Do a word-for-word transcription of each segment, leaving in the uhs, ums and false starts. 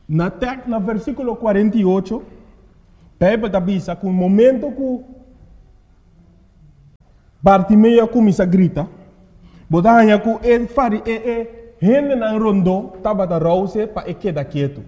Na tek, na versículo quarenta e oito, Bíblia avisa que o momento que Bartimeu começa a gritar, botanya que ele fari e e gente na rondo tava da rouse para quedar quieto.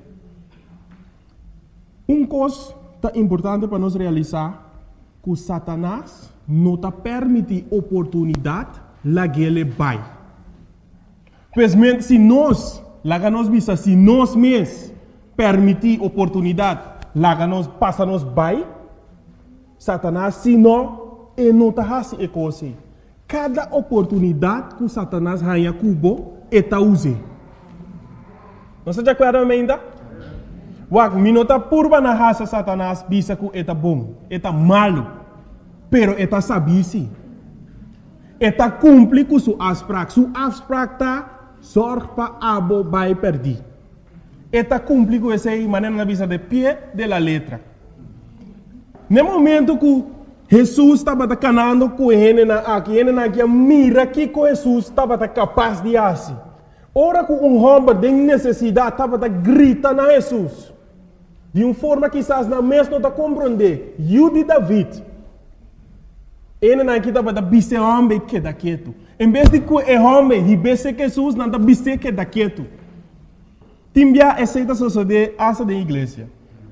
Um coisa tá importante para nós realizar que Satanás não tá permite oportunidade lá que ele vai. Pois se nós, lá que nós visa, se nós mesmos permitir oportunidade, lá que nós passa nós vai, Satanás se não, ele não tá fazendo coisa. Cada oportunidade que Satanás ganha cubo, ele tá usando. Não se acorda ainda? Wak, minota purba na raça Satanás bisa que ele tá bom, ele tá malo, pero ele tá sabisi. Ele tá cumpre com sua asprak, sua asprak tá sorte para abo vai perder. Ele tá cumpre com essa maneira na visa de pé de la letra. No momento que Jesus estava canando com ele na aqui, ele na aqui mira que com Jesus estava capaz de fazer. Ora que um homem de necessidade estava gritando a Jesus. De uma forma que quizás na mesma não compreender. Eu de David. Ele não estava da bise homem que da quieto. Em vez de que o homem e bise Jesus não da bise que da quieto. Timbia aceita suceder essa da igreja.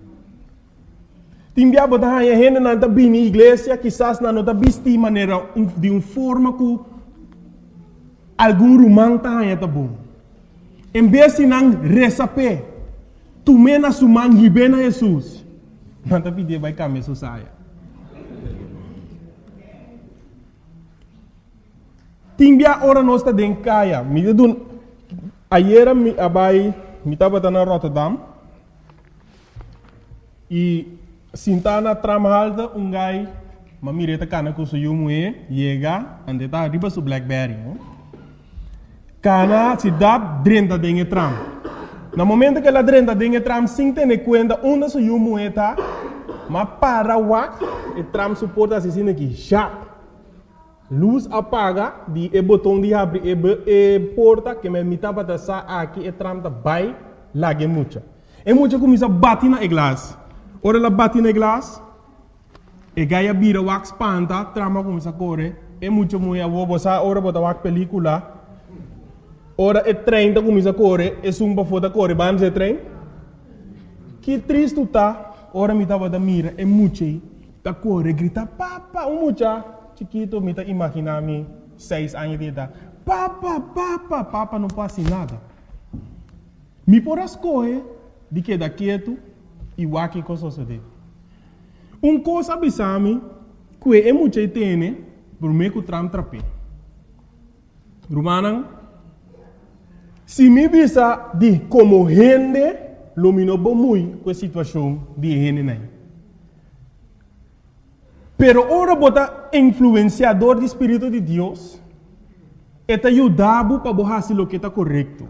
Timbia botar a gente não da bem na igreja, quizás não da bise de maneira de uma forma que algum romano tá aí tá bom. Em vez de não receber tu mena sumang hibe na Jesus. Manta pide vai kami so saya. Timbia ora nosta den kaya. Mi dun ayera mi abai mi tava na Rotterdam. E sintana tramhalda um gai mamireta kana ko suyu mue yega ande ta riba su Blackberry. Kana si dab drenta den tram. No momento que ela drenta dengue tram sem ter conta onde se o moeda, mas para o wak, o tram suporta assim aqui, já. Luz apaga, de e botão de abrir e, e porta que me mitava da sa aqui e tram da vai lá que mucha. E mucha começa a bater na glass. Ora ela bate na glass, e gaia bira wak spanta, trama começa a correr, e mucha moeda vou botar ora botar wak película. Ora o trem está começando a correr, e sumba foda correr, vamos o trem. Que triste está, ora me estava da mira, e muche, está correr, grita, papa, um mucha, chiquito, me está imaginando, seis anos de idade, papa, papa, papa, não passa nada. Me por as coisas, de que da quieto, e o aqui com suceder. Um coisa abisame, que é muche tem, por meio que o tram trape. Romanan, se me visa de como gente, lumino muito com a situação de gente nem. Pero ora bota influenciador do Espírito de Deus, eta ajudado para fazer o que está correto.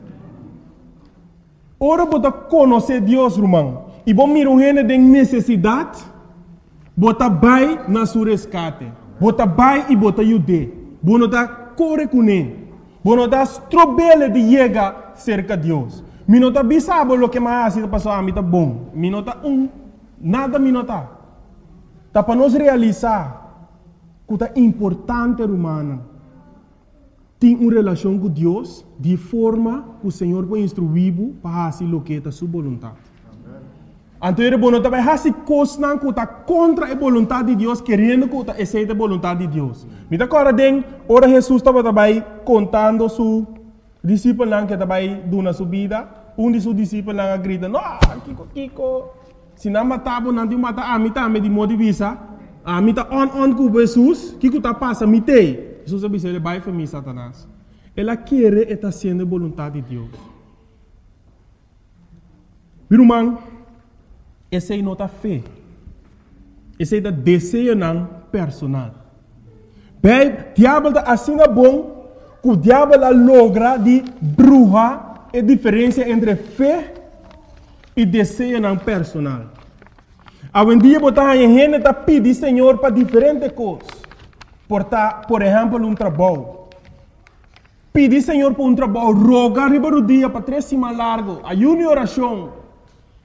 Ora bota conhecer Deus, irmão, e bom mirar gente de necessidade, bota vai na sua resgate, bota vai e bota ajude, bota corre com ele. Bueno, das trobele de llegar cerca de Deus. Minota bisabo lo que mais está passando a mim tá bom. Minota um, nada minota. Tá para nós realizar que é importante humana. Tem uma relação com Deus de forma que o Senhor vai instruir para fazer o que é sua vontade. Então, ele não vai fazer coisas que está contra a vontade de Deus, querendo que está aceita a vontade de Deus. Me dá agora, ora Jesus estava também contando su discípulo que estava dando sua vida. Um de seus discípulos grita, não, Kiko, Kiko, se não matava, não te mata, a mim também de modo de vista, a mim está on, on com Jesus, Kiko está passando, me tem. Jesus disse, ele vai para mim, Satanás. Ela quer estar sendo a vontade de Deus. Meu irmão, essa é nota fé. Essa é da desejo não personal. Bem, o diabo está assim bom que o diabo logra de bruxa a diferença entre fé e desejo não personal. Hoje em dia, a gente está pedindo Senhor para diferentes coisas. Por, por exemplo, um trabalho. Pedir Senhor por um trabalho, rogar riba do dia para três semanas largo, ayuno e oração.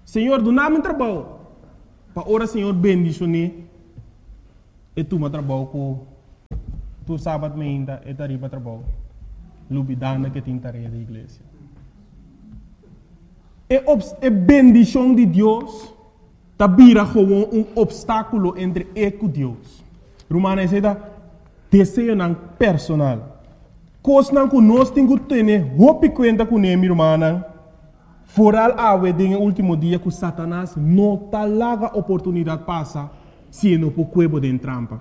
Senhor, do nada trabalho. Para ora, Senhor, bendicionar. E tu me trabalho com tu sábado ainda e tarifa trabalho. Lubidana que tem tarefa da igreja. É a bendição de Deus tá vira como um obstáculo entre eu e Deus. Romana é da desejo não personal. Coisa não que nós temos que ter roupa conta com ele, romana. Foral awe de último dia que Satanás não tá larga oportunidade passa se não por cuebo de trampa.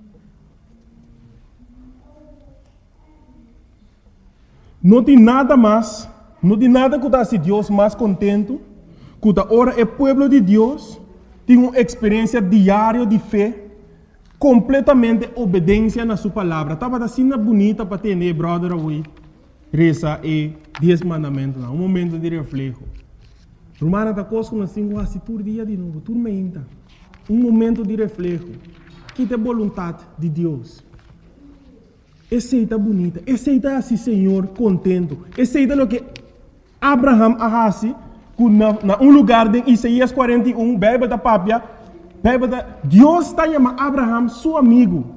Não tem nada mais, não tem nada que está se Deus mais contento, que tá ora é povo de Deus, tem uma experiência diária de fé, completamente obediência na sua palavra. Estava assim bonita para ter, né, brother, away. Reza e dez mandamentos, um momento de reflexo. Romana está conosco assim, quase todo dia de novo, tudo ainda. Um momento de reflexo. Que é a vontade de Deus. Aceita bonita, aceita assim, Senhor, contento. Aceita o que Abraham arrasi, na, na um lugar de Isaías quarenta e um, Bíblia da Pápia, Deus está chamando Abraham, seu amigo.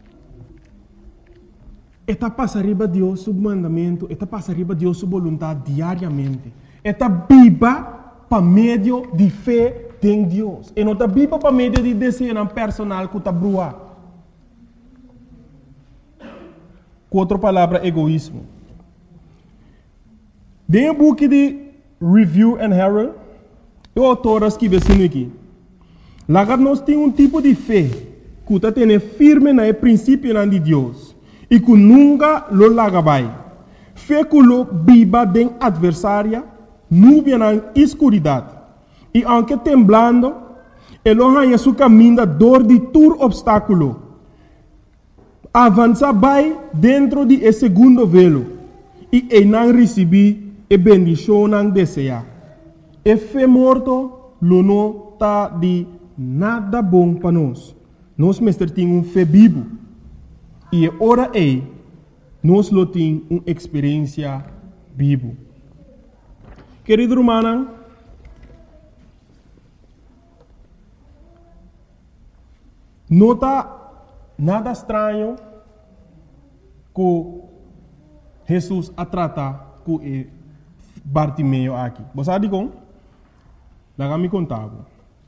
Está passando Deus seu mandamento, está passando Deus sua vontade diariamente. Está viva para meio de fé em Deus. E não está viva para meio de desejo personal que está brua. Com outra palavra, egoísmo. Dentro do book de Review and Herald, o autor escreve assim aqui. Lá nós temos um tipo de fé que está tendo firme no princípio de Deus. E que nunca lo lagabai. Fé que lo viva de adversária, nuvem na escuridade. E aunque temblando, ele arranha seu caminho da dor de todo obstáculo. Avança vai dentro de esse segundo velo. E ele não recebe a bendição não deseja. E fé morto, lo não está de nada bom para nós. Nós, mestre, temos um fé vivo. E ora é, nós lo temos uma experiência viva. Querido romana, não está nada estranho que Jesus a tratar com Bartimeu aqui. Você sabe como? Lá me contava.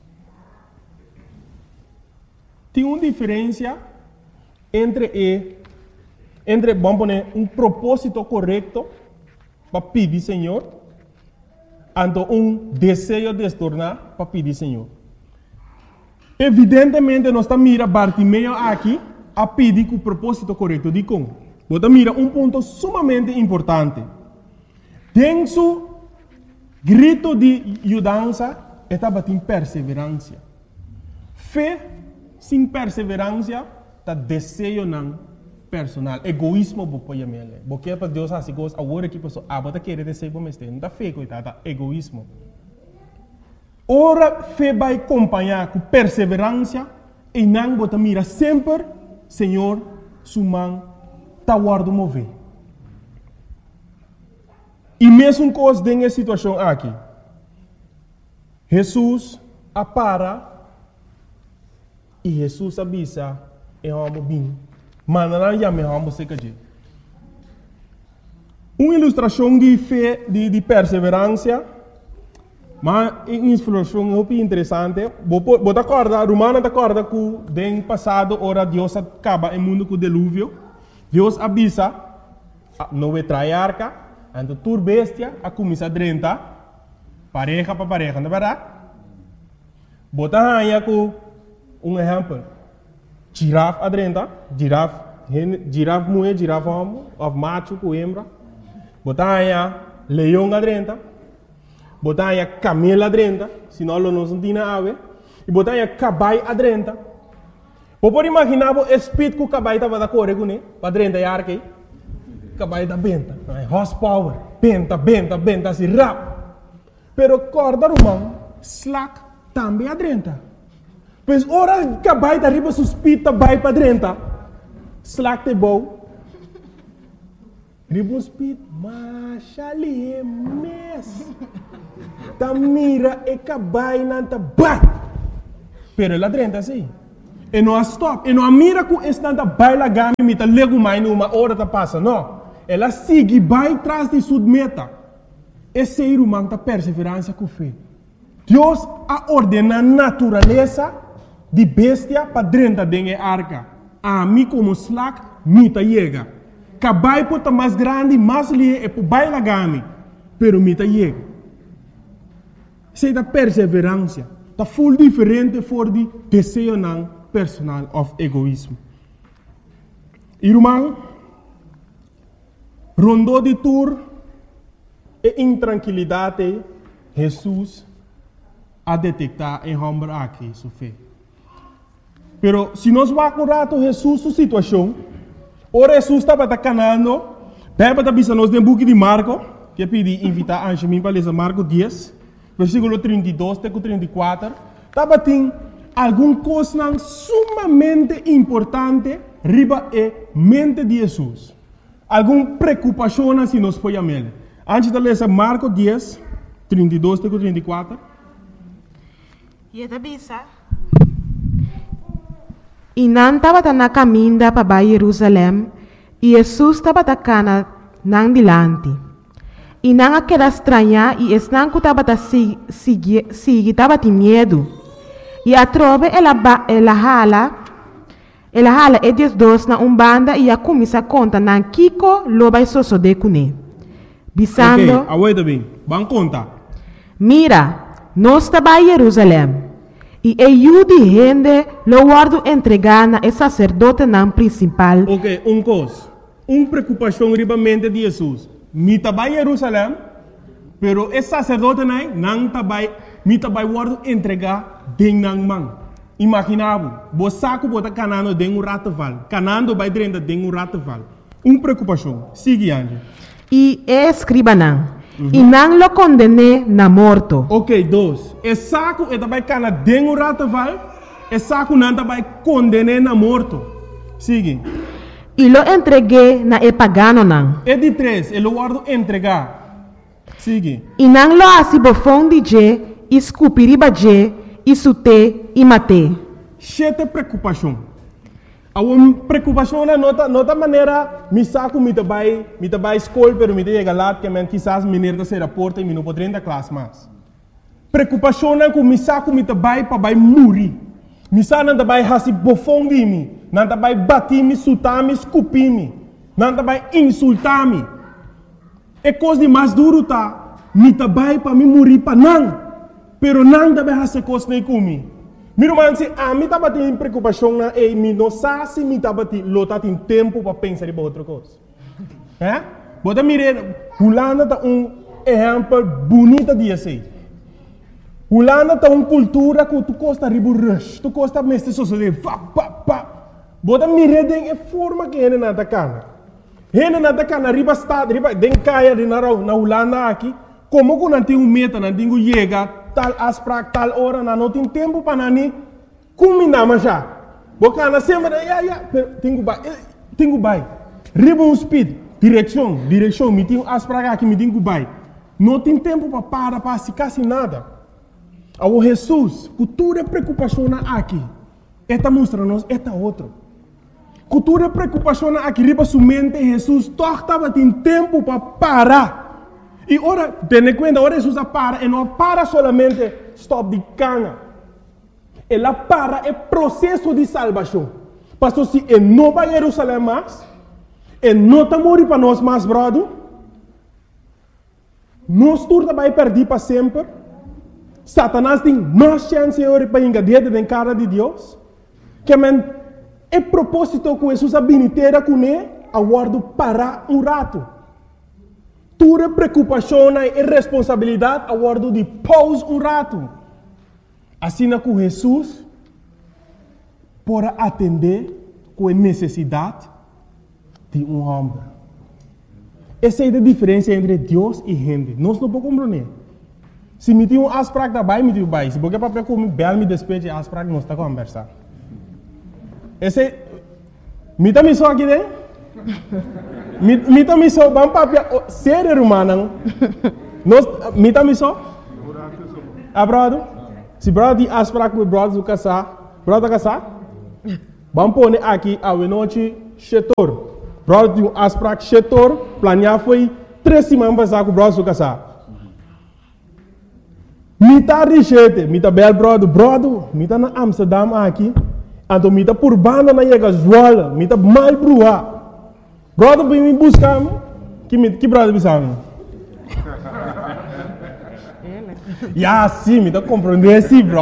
Tem uma diferença entre e, entre, vamos poner, um propósito correto para pedir Senhor, e um desejo de se tornar para pedir Senhor. Evidentemente, nós estamos mirando Bartimeu aqui a pedir com o propósito correto. De como? Você mira um ponto sumamente importante. Tem seu grito de mudança, estava em perseverança. Fé sem perseverança, está desejo não personal. Egoísmo, vou pôr ele. Porque para Deus assim, gosta, agora que pessoa, ah, você quer desejo para mim, não está fé, coitada, egoísmo. Ora, fé vai acompanhar com perseverança e não você mira sempre, Senhor, sua mão está guardando mover. E mesmo coisa nessa situação aqui, Jesus apara e Jesus avisa e vamos bem. Mas não já me vamos ser que uma ilustração de fé, de, de perseverança, mas uma ilustração muito interessante. Você acorda, Romana acorda que no passado, ora Deus acaba o mundo com o dilúvio. Deus avisa, não vai trair arca, então tur bestia, a começar a drentar, pareja para pareja, não é verdade? Você aí com um exemplo. Girafa adrenta, girafa, girafa mulher, girafa homem, ou macho com hembra. Botar leão adrenta, botar camelo adrenta, senão não se tem ave. E botar cabai adrenta. Pode imaginar o espírito que o cabai estava da correr com ele, para adrenta e arque. Cabai da benta, horsepower, benta, benta, benta, assim rap. Pero corda romano, slack também adrenta. Pois ora cabai da riba suspita vai para dentro. Slack te bom. Riba speed, mas ali é mes. ta mira e cabai nanta bai. Pero ela drenta assim. E não stop. E não mira que estanta bai la gami mita lego mai numa hora ta passa. Não. Ela sigue bai tras de sua meta. Esse ser humano ta perseverança com fé. Deus a ordena a natureza de bestia para drenta dentro da arca. A mim como slack, mita chega. Cabai pota mais grande, mais lie e por bai la gami. Pero mita chega. Sei da perseverança. Tá full diferente for de desejo não personal of egoísmo. Irmão, rondou de tour e intranquilidade, Jesus a detectar em homem aqui, sua fé. Pero se nós vamos rato Jesus sua situação, ora Jesus estava canando, beba da bisa nós no book de Marco, que eu pedi invitar a Angelina para ler Marco dez, versículo trinta e dois até trinta e quatro, estava tem alguma coisa sumamente importante riba e mente de Jesus. Alguma preocupação se nós podemos ver. Antes de ler Marco dez, trinta e dois até trinta e quatro. E a bisa. E não estava na caminho para Jerusalém, e Jesus estava na nang dilante. E não aquela estranha, e estão que estava seguir, estava de medo. E a trove ela ela hala, ela hala e dias dois na umbanda e a começa a conta na Kiko loba e soso de cune. Bisando. Ok, aguenta bem, vamos contar. Mira, nós estava em Jerusalém. E eu de gente lo guardo entregar na sacerdote não principal. Ok, um coisa. Uma preocupação riba mente de Jesus. Mi tabai Jerusalém, pero esse sacerdote não não tabai, mi tabai guardo entregar deng nang mang. Imaginavo, bo saco bota canando deng um rataval, canando vai drenda deng um rataval. Uma preocupação. Sigue ande. E escriba não. Uhum. E não lo condene na morto. Ok, dois. E saco e tabai cana deng um rataval, e saco não tabai condene na morto. Sigue. E lo entreguei na e pagano não. E de três, ele guardo entregar. Sigue. E não lo assim bofão de je, escupiriba je, isute e mate. Chete preocupação. A uma preocupação na nota, nota maneira, me saco me tabai, me tabai escola, pero me chega lá que men quizás mineira ser a porta e me não poderia da classe mais. Preocupação na que me saco me tabai para vai morrer. Me saco não tabai hasi bofão de mim. Não tabai bater-me, sutar-me, escupir-me. Não tabai insultar-me. É coisa de mais duro tá. Me tabai para me morrer para não. Pero não tabai hasi coisa nem comigo. Meu irmão, se a mim estava tendo preocupação na e me não sabe se me estava tendo lota tem tempo para pensar em outra coisa. É? Bota mirar, Holanda tá um exemplo bonito de assim. Holanda tá uma cultura que tu costa ribo rush, tu costa mestre sociedade, pa pa pa. Bota mirar den é forma que ele nada cana. Ele nada cana riba estado, riba den caia de na na Holanda aqui, como que não tem um meta, não tem um chega tal asprak tal hora na não tem tempo para nani combinar mas já bocana sempre ya ya tenho vai tenho vai riba um speed direção direção me tenho asprak aqui me tenho vai não tem tempo para parar para se quase nada ao Jesus cultura preocupação aqui esta mostra nós esta outro cultura preocupação aqui riba sua mente Jesus torta tem tempo para parar. E ora, tenha conta, ora Jesus para, e não para solamente stop de cana. Ela para é processo de salvação. Pastor, se ele não vai a Jerusalém mais, ele não está morrendo para nós mais, brother, nós todos vai perder para sempre. Satanás tem mais chance para engadir dentro da cara de Deus. Que é propósito que Jesus habilitera com ele, a guardo para um rato. Tua preocupação e responsabilidade a guardo de pause um rato. Assim na que Jesus para atender com a necessidade de um homem. Essa é a diferença entre Deus e gente. Nós não podemos compreender. Se me tem um asprak da bai, me tem um bai. Se porque papel como bel me despeje asprak, nós está conversando. Esse me também só aqui dentro. Mita miso bang papia sere rumah nang nos mita miso Ah, brother? Se brother tem afspraak met brother do casar, brother casar? Vamos pôr aqui a noite setor. Brother tem afspraak setor, planear foi três semanas passar com o brother do casar. Mita richete, mita bel brother, brother, mita na Amsterdam aqui, então mita por banda na chega zoala, mita mal brua. Brother vem me buscar, que que brother bisang? Ya, sim, me tá compreendendo sim, bro.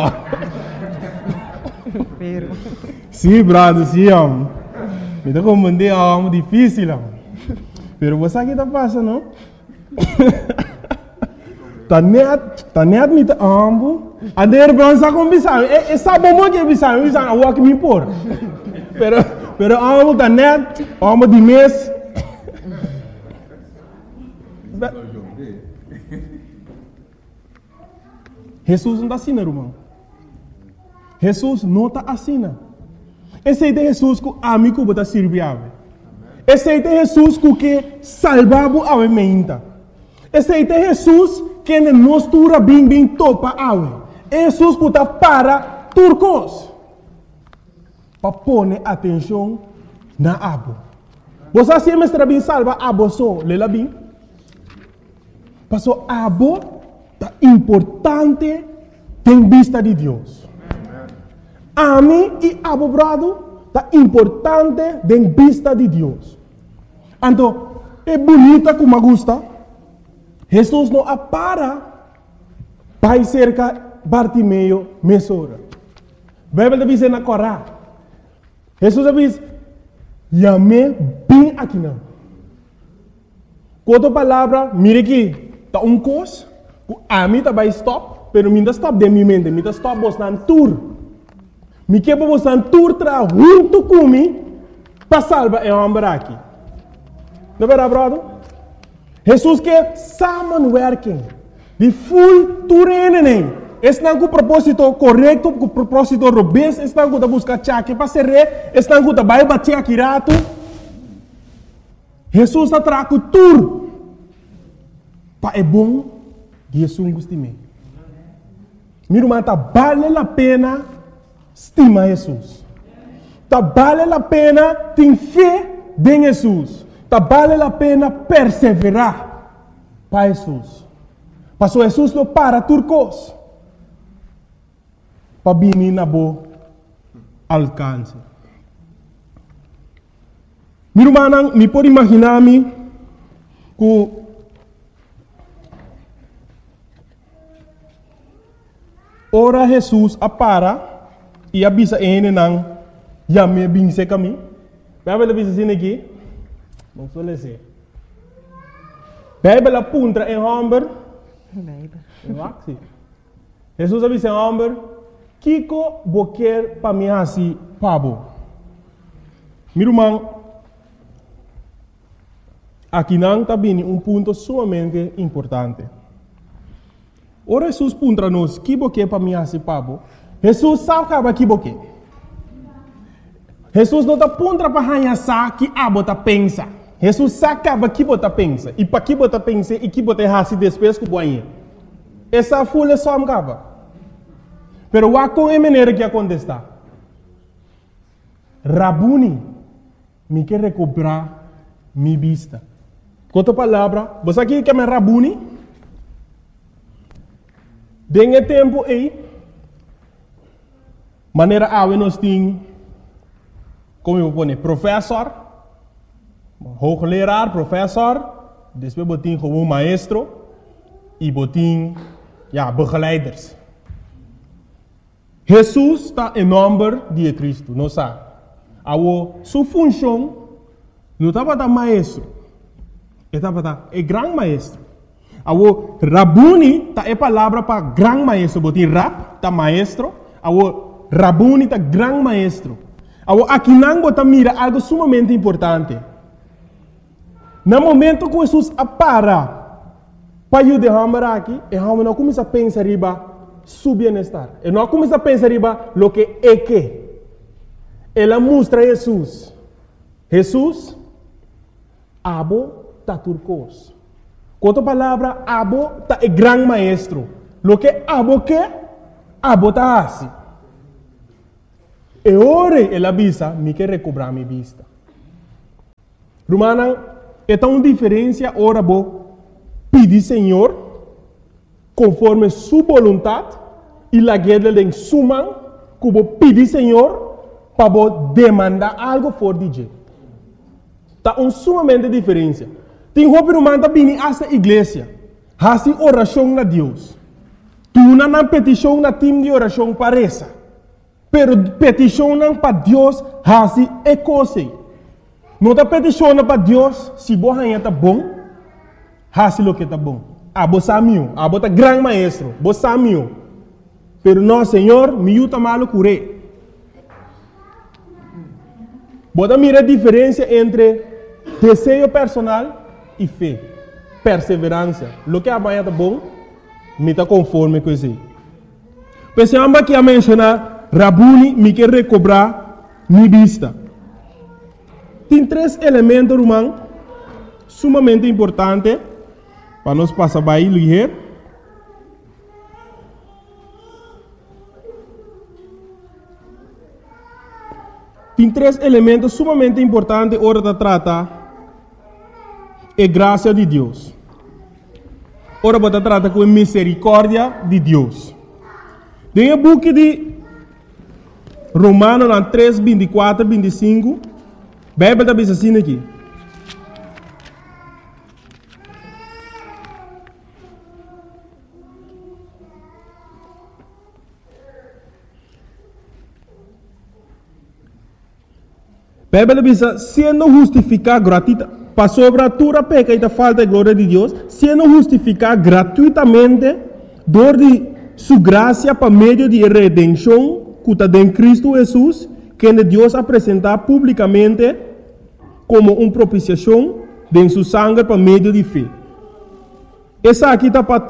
Sim, brother, sim, homem. Me tá compreendendo, homem, difícil, homem. Pero você aqui tá passando, não? Tá net, tá net me tá, homem. A de repente está com bisang, é sabe como que é bisang, bisang, a walk me por. Pero, pero, homem, tá net, homem de mês. Jesus não está assim, irmão. Jesus não está assim. Esse é Jesus que a mim que está servindo. Esse é Jesus que salvava a mim. Esse é Jesus que nos tura bem bem topa a Jesus que está para turcos. Para pôr atenção na abo. Você sempre está bem salva abo só, lela bem. Passou abo é importante em vista de Deus. A mim e a meu brado é importante em vista de Deus. Então, é bonita como gosta. Jesus não apara para cerca Bartimeu mesora. A Bíblia diz na Corá. Jesus diz, "Yame bem aqui não." Outra palavra, mire aqui, tá um cos. A mim também stop, pero mim stop de minha mente, mim stop bostan tour. Me que para bostan tour tra junto comigo para salvar o homem aqui. Não é verdade, brother? Jesus quer samenwerking, de full tour em Estão com o propósito correto, com o propósito robusto, estão com a busca chaque para ser rei, estão com a vai bater aqui rato. Jesus está trazendo tour para é bom. Jesus gostime. Meu irmão, tá vale a pena estimar Jesus. Tá vale a pena ter fé em Jesus. Tá vale a pena perseverar para Jesus. Passou Jesus não para turcos. Para vir na boa alcance. Meu irmão, me pode imaginar-me que ora Jesus apara e avisa ele não já me binse caminho. Bíblia avisa assim aqui. Não sou lese. Bíblia apunta em homem. Bíblia. Jesus avisa em homem. Kiko boquer para mim assim pabo. Meu irmão, aqui não está bem um ponto sumamente importante. Ora Jesus puntra nos que boque para mim assim pabo. Jesus sabe que que boque. Jesus não está puntra para hanha sa que abo tá pensa. Jesus sabe que que bota pensa e para que bota pensa e que bota hasi depois que boinha. Essa folha só me cava. Pero wa com a maneira que acontece. Rabuni me quer recuperar minha vista. Com outra palavra, você aqui que é Rabuni? Dengue tempo aí, maneira a nós tem, como eu vou dizer, professor, hoogleraar, professor, depois botin como maestro e botin, ja, begeleiders. Jesus está em nome de Cristo, não sabe? A sua função não estava da maestro, estava da é grande maestro. Awo Rabuni ta é palavra para grande maestro, botin rap ta maestro, awo Rabuni ta grande maestro. Awo aqui não bota mira algo sumamente importante. No momento que Jesus apara para eu derramar aqui, e não começa a pensar riba su bem-estar. E não começa a pensar riba lo que é que. Ela mostra Jesus. Jesus abo ta turcos. Com outra palavra, abo ta é grande maestro. lo que abo que, abo ta assim. E ore ela visa, me quer recobrar minha vista. Romana, é tão diferença ora bo pedir Senhor conforme sua vontade e la guerra em suma que bo pedir Senhor para bo demandar algo for de je. Tá um sumamente diferença. Tem roupa romana bini essa igreja, hasi oração na Deus. Tu não na petição na time de oração parece. Pero petição para Deus hasi é coisa. Não tá petição para Deus se você está bom, hasi lo que está bom. Ah, você sabe, ah, você é grande maestro, você sabe. Pero não, Senhor, me ajuda malo curé. Você mira a diferença entre desejo personal e fé, perseverança. Lo que amanhã está bom, me está conforme com isso. Pensamos que a mencionar, Rabuni me quer recobrar minha vista. Tem três elementos, irmão, sumamente importantes para nós passar bem ligeiro. Tem três elementos sumamente importantes hora de tratar é graça de Deus. Ora, você trata com a misericórdia de Deus. Tem o book de Romanos três, vinte e quatro, vinte e cinco. A Bíblia está assim aqui. A Bíblia diz, sendo justificado gratuitamente, para sobre a tua peca e a falta de glória de Deus, sendo justificado gratuitamente, dor de sua graça para meio de redenção, que está em Cristo Jesus, que Deus apresentar publicamente como uma propiciação de sua sangue para meio de fé. Essa aqui está para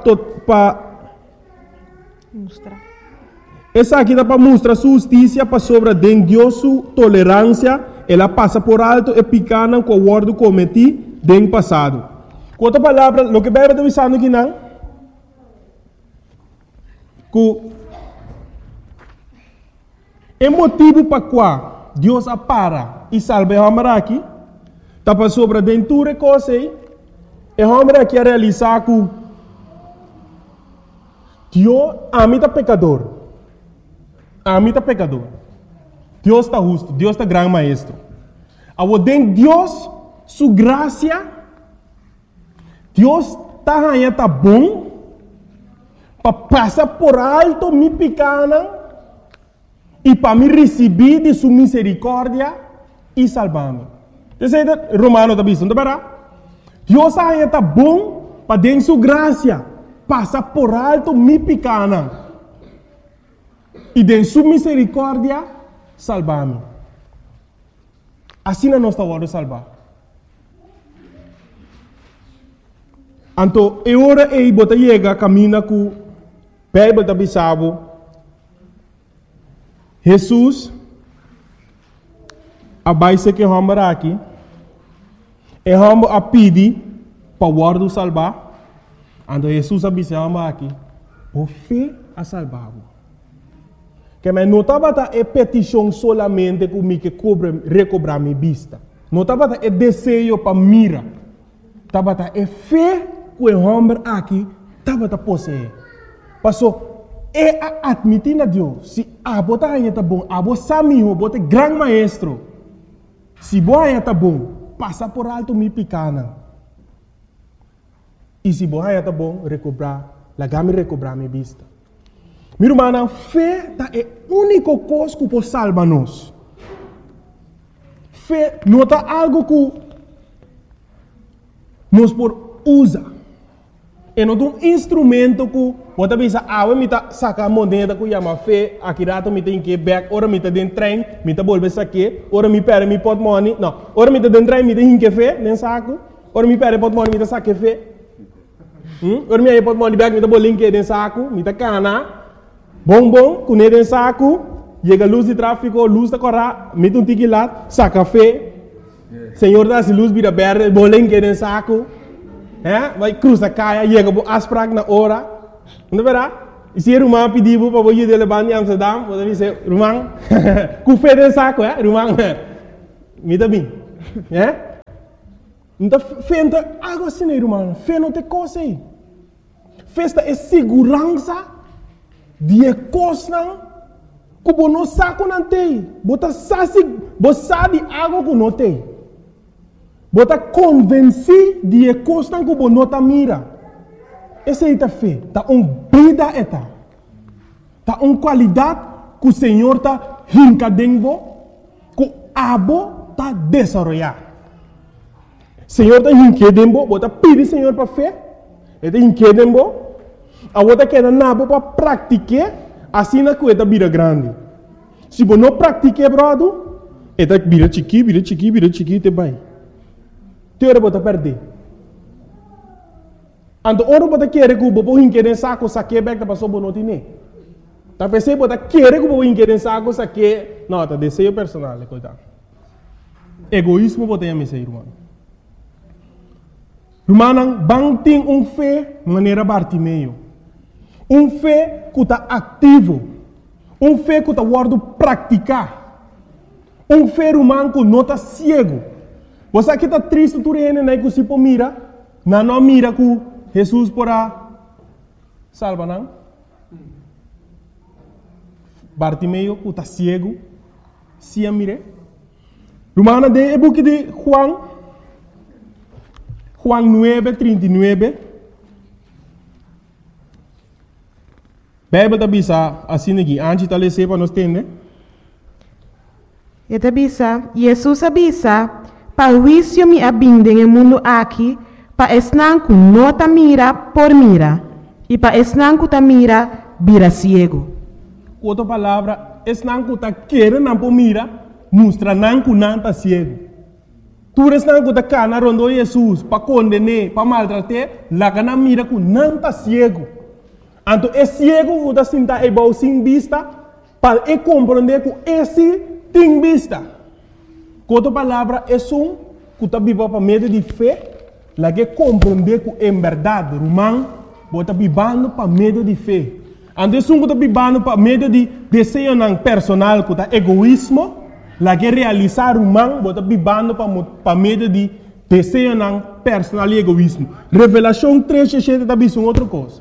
mostrar. Essa aqui está para mostrar sua justiça para sobre de Deus sua tolerância. Ela passa por alto e picana com o ordo cometi no passado. Com outra palavra, o que a Bíblia está dizendo aqui não? Que é motivo para qual Deus apara e salva o homem aqui, está para sobre dentro de coisa e o homem aqui a realizar que Deus ama o pecador. Ama o pecador. Deus está justo, Deus está grande maestro. Ao den Deus, sua graça, Deus está aí, está bom, para passar por alto minha pequena e para me receber de sua misericórdia e salvar-me. Você é Romano está dizendo, não é? Deus aí está bom para den sua graça, passar por alto minha pequena e de sua misericórdia salvar-me. Assim não está hora de salvar. Então, é hora de você chegar, caminha com a Bíblia da Bissau. Jesus, a base que vamos aqui, é vamos a pedir para o ordo salvar. Então, Jesus a Bissau aqui, por fé a salvar-o. Que me não estava a petição solamente que me que cobre recobrar minha vista. Não estava a desejo para mira. Estava a fé que o homem aqui estava a possuir. Passou é a admitir a Deus. Se a bota aí está bom, a bota sabe o bota grande maestro. Se boa aí está bom, passa por alto minha pequena. E se boa aí está bom, recobrar, lá me recobrar minha vista. Meu irmão, fé é a única coisa que pode salvar nós. Fé não é algo que nós podemos usar. É não um instrumento que você pensa, ah, eu me sacar a moneda que chama fé, aqui rato me tem que back, ora me tem dentro trem, me tem bolsa aqui, ora me perde me pot money, não, ora me tem dentro trem, me tem que fé, nem saco, ora me perde pot money, me tem saque fé, hum? Ora me aí pot money back, me tem bolinho que dentro saco, me tem cana. Bom, bom, com ele em saco, chega a luz de tráfego, luz da corra, mete um tique lá, saca fé. Senhor dá-se luz, vira verde, bolinho que em saco. É? Vai cruza caia, chega a asprag na hora. Não verá? E se Rumang pediu para você de levar em Amsterdam, você diz, Rumang, com fé de saco, é? Rumang, me dá bem. É? Então, fé não tem algo assim, Rumang. Fé não tem coisa aí. Festa é segurança de coisa que você não sabe não tem. Você sabe algo que não tem. Você convence de coisa que você não mira. Essa é a fé. Está uma vida eta. Está uma qualidade que o Senhor está rincadendo, que o abo está desenvolvendo. O Senhor está rincadendo, você pede o Senhor para fé. Ele está rincadendo, a outra quer nabo para praticar, assim na coisa vira grande. Se você não pratica, brother, ele vira chiqui, vira chiqui, vira chiqui, te vai. Te ora você perder. Então, ora você quer que o bobo rincade saco, saque back da pessoa não tem. Tá pensando você quer que o bobo rincade saco, saque, não, tá desejo personal, coitado. Egoísmo você tem a ser, irmão. Irmão, bang tem um fé maneira Bartimeu. Um fé que está ativo. Um fé que está guardando praticar. Um fé humano que não está cego. Você aqui está triste, tu reina, né, que se mira, não não mira que Jesus porá salva, não? Bartimeu que está cego, se a mire. Romana de é book de Juan, Juan nueve, trinta y nueve. Bíblia está bisa assim aqui, antes de ler para nós entender. Eta bisa, Jesus avisa, para o juízo me abinde no mundo aqui, para esnanco nota mira por mira, e para esnanco ta mira, vira ciego. Outra palavra, esnanco ta querer não por mira, mostra nanco não ta ciego. Tu esnanco ta cana rondo Jesus, para condenar, para maltratar, lá cana mira com não ta ciego. Então, é ciego que está sentado igual sem vista, para ele compreender que esse tem vista. Com outra palavra, é um que está vivendo para meio de fé, lá que compreender que é verdade, romano, está vivendo para meio de fé. Então, é um que está vivendo para meio de desejo personal, que está egoísmo, lá que realizar romano, está vivendo para meio de desejo personal e egoísmo. Revelação três, sete, está vivendo outra coisa.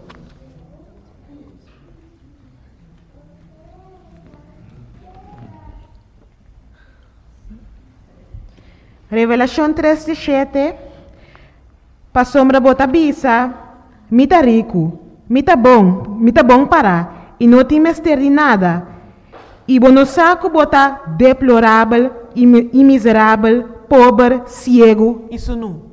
Revelação três, sete. Para sombra bota bisa, mita rico, mita bom, mita bom para, e não tem mestre de nada. E bono saco bota deplorável, e miserável, pobre, cego e sunu.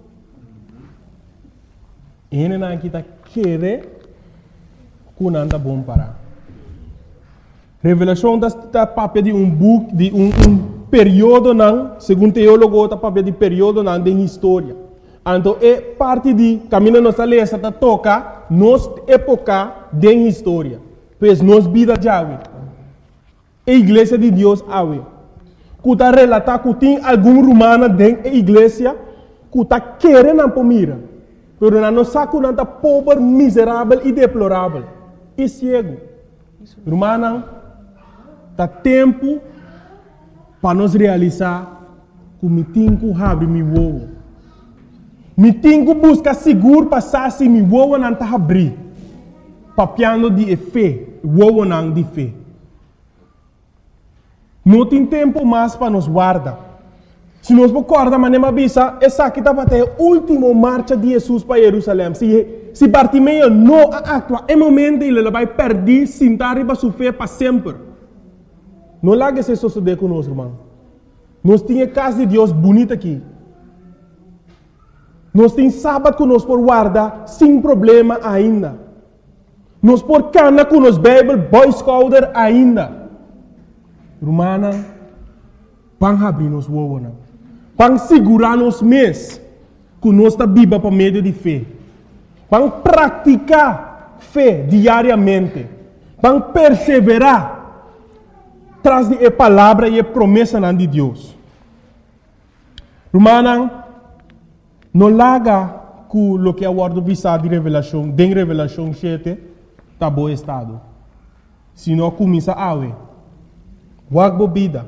Ele não está querendo que não está bom para. Revelação está papel de um book, de um, um período, não, segundo teólogo, está papel de período não, de história. Então, é parte de caminho nossa lei, está toca nossa época de história. Pois nossa vida já é. A igreja de Deus é. Que está relatar que tem algum romano dentro da igreja que está querendo não mira. Mas não sabe que não está pobre, miserável e deplorável. E cego. Romano, está tempo para nós realizar que me tenho que abrir meu ovo. Me tenho que buscar seguro para saber se meu ovo não está abrir. Papiando de fé, o ovo não de fé. Não tem tempo mais para nos guardar. Se nós recordamos, mas nem bisa, essa aqui está até a última marcha de Jesus para Jerusalém. Se, se Bartimeu não atua, é momento ele vai perder, sentar e sua fé para sempre. Não lá que se suceder conosco, irmão. Nós temos casa de Deus bonita aqui. Nós temos sábado que nós por guardar sem problema ainda. Nós por cana com nos Bible, Boy Scouter ainda. Romana, para abrir nos ovos, para segurar nos mês que nós está viva para meio de fé. Para praticar fé diariamente. Para perseverar traz de a palavra e a promessa de Deus. Romana, não larga com o que é o guardo visado de revelação, de revelação sete, está bom estado. se não começa a ver. Wak bebida.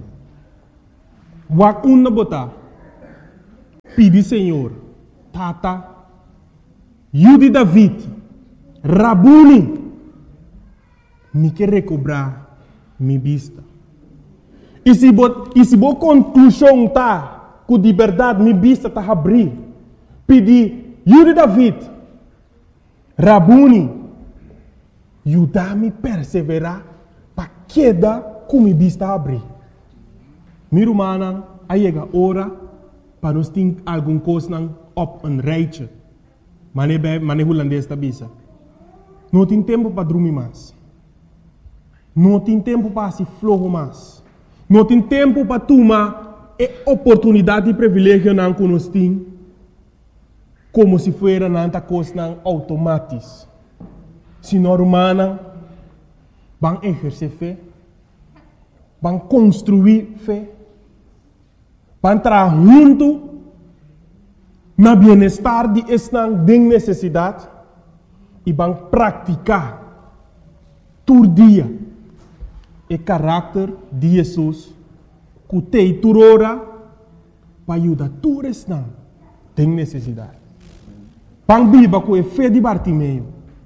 Wak una botar. Pedi Senhor. Tata. Yudi David. Rabuni. Me quer recobrar mi vista. E se bo, e se bo conclusão tá, que de verdade mi vista tá abrir. Pedi, Yudi David, Rabuni, ajuda-me a perseverar para queda com mi vista abrir. Mi rumana, aí chega a hora para nós ter alguma coisa op een rijtje. Mas não é holandês da bisa. Não tem tempo para dormir mais. Não tem tempo para se flojo mais. Não tem tempo para tomar a oportunidade e privilégio não que nós temos, como se fosse nanta coisa automática. Se nós humana, vamos exercer fé, vamos construir fé, vamos trabalhar junto no bem-estar de esta necessidade e vamos praticar todo dia o caráter de Jesus, que tem turora para ajudar todos que têm necessidade. Vamos viver com a fé de Bartimeu.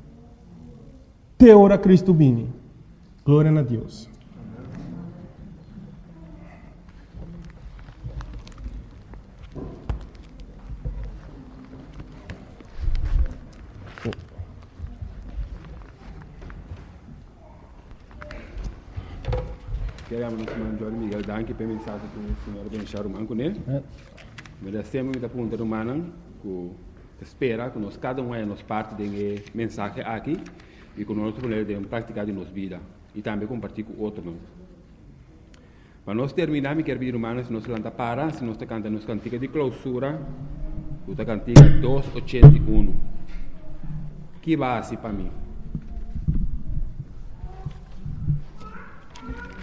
Te ora Cristo vini. Glória a Deus. Queremos nos mandar Miguel danke per mensagem que o senhor deixou um anco, né? Mas sempre muita pergunta humana que espera que nós cada um é nos parte de mensagem aqui e que nós podemos praticar de nossa vida e também compartilhar com outros. Mas nós terminamos e quer vir humanos, nós lanta para, se nós cantamos nos cantiga de clausura, o cantiga duzentos e oitenta e um. Que base para mim?